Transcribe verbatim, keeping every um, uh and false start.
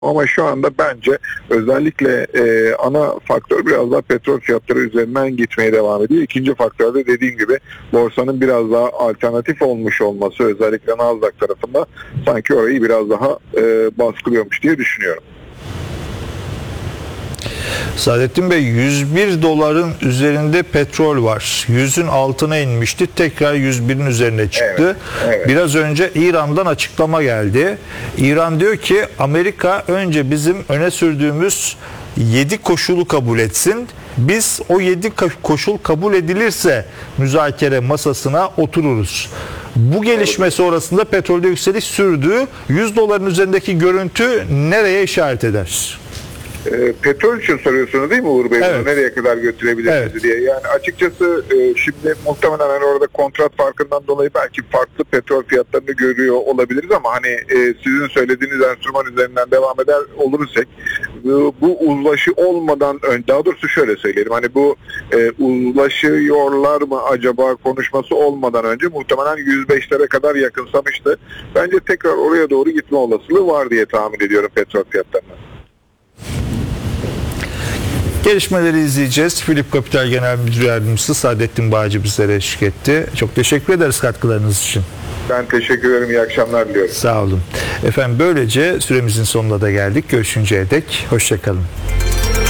Ama şu anda bence özellikle e, ana faktör biraz daha petrol fiyatları üzerinden gitmeye devam ediyor. İkinci faktör de dediğim gibi borsanın biraz daha alternatif olmuş olması, özellikle Nasdaq tarafında sanki orayı biraz daha e, baskılıyormuş diye düşünüyorum. Saadettin Bey, yüz bir doların üzerinde petrol var. yüzün altına inmişti. Tekrar yüz birin üzerine çıktı. Evet, evet. Biraz önce İran'dan açıklama geldi. İran diyor ki Amerika önce bizim öne sürdüğümüz yedi koşulu kabul etsin. Biz o yedi koşul kabul edilirse müzakere masasına otururuz. Bu gelişme sonrasında petrolde yükseliş sürdü. yüz doların üzerindeki görüntü nereye işaret eder? E, petrol için soruyorsunuz değil mi Uğur Bey? Evet. Bunu nereye kadar götürebiliriz Evet. diye. Yani açıkçası e, şimdi muhtemelen hani orada kontrat farkından dolayı belki farklı petrol fiyatlarını görüyor olabiliriz ama hani e, sizin söylediğiniz enstrüman üzerinden devam eder olursak bu, bu uzlaşı olmadan ön, daha doğrusu şöyle söyleyelim, hani bu e, uzlaşıyorlar mı acaba konuşması olmadan önce muhtemelen yüz beşlere kadar yakınsamıştı. Bence tekrar oraya doğru gitme olasılığı var diye tahmin ediyorum petrol fiyatlarına. Gelişmeleri izleyeceğiz. Philip Capital Genel Müdür Yardımcısı Saadettin Bağcı bizlere eşlik etti. Çok teşekkür ederiz katkılarınız için. Ben teşekkür ederim. İyi akşamlar diliyorum. Sağ olun. Efendim, böylece süremizin sonuna da geldik. Görüşünceye dek hoşça kalın.